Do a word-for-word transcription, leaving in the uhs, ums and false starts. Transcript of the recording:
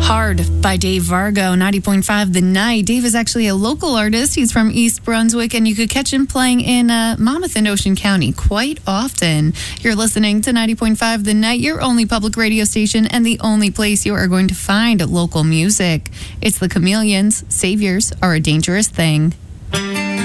Hard by Dave Vargo, ninety point five The Night. Dave is actually a local artist. He's from East Brunswick, and you could catch him playing in uh, Monmouth and Ocean County quite often. You're listening to ninety point five The Night, your only public radio station and the only place you are going to find local music. It's the Chameleons. Saviors are a dangerous thing.